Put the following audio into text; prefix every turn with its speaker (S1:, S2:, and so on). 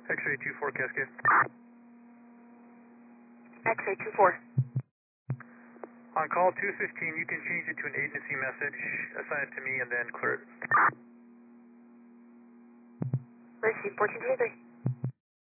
S1: X-ray 24 Cascade.
S2: X-ray 24.
S1: On call 215, you can change it to an agency message, assign it to me, and then clear it.
S2: Receive 1423.